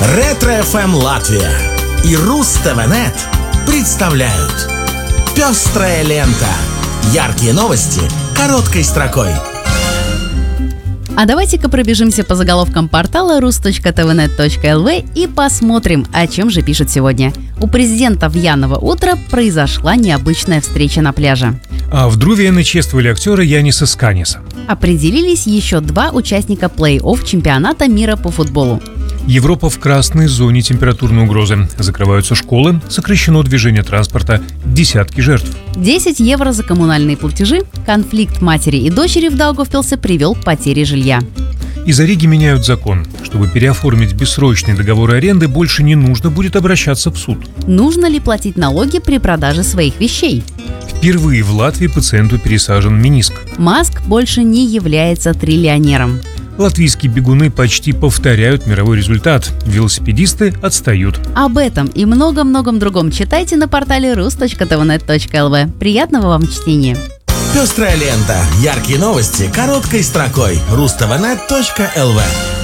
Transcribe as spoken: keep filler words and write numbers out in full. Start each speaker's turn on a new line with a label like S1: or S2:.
S1: Ретро-эф эм Латвия и Руз-ТВ.нет представляют «Пестрая лента». Яркие новости короткой строкой.
S2: А давайте-ка пробежимся по заголовкам портала рус точка тэ вэ нет точка эл ви и посмотрим, о чем же пишут сегодня. У президента в Яново утро произошла необычная встреча на пляже.
S3: А в Друвиене чествовали актера Яниса Сканиса.
S2: Определились еще два участника плей-офф чемпионата мира по футболу.
S3: Европа в красной зоне температурной угрозы. Закрываются школы, сокращено движение транспорта, десятки жертв.
S2: десять евро за коммунальные платежи. Конфликт матери и дочери в Даугавпилсе привел к потере жилья.
S3: Из-за Риги меняют закон. Чтобы переоформить бессрочные договоры аренды, больше не нужно будет обращаться в суд.
S2: Нужно ли платить налоги при продаже своих вещей?
S3: Впервые в Латвии пациенту пересажен мениск.
S2: Маск больше не является триллионером.
S3: Латвийские бегуны почти повторяют мировой результат. Велосипедисты отстают.
S2: Об этом и многом-многом другом читайте на портале рус точка тэ вэ нет точка эл ви. Приятного вам чтения!
S1: Пестрая лента. Яркие новости короткой строкой. Руз-ТВ.нет точка эл ви.